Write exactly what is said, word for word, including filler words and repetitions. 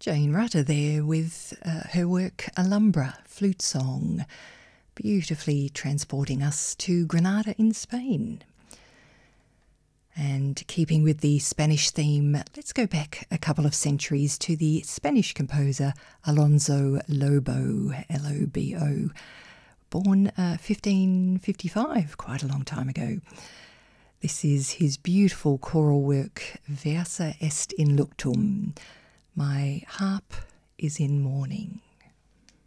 Jane Rutter there with uh, her work Alhambra Flute Song, beautifully transporting us to Granada in Spain. And keeping with the Spanish theme, let's go back a couple of centuries to the Spanish composer Alonso Lobo, L O B O, born uh, fifteen fifty-five, quite a long time ago. This is his beautiful choral work, Versa est in luctum, My Harp is in Mourning.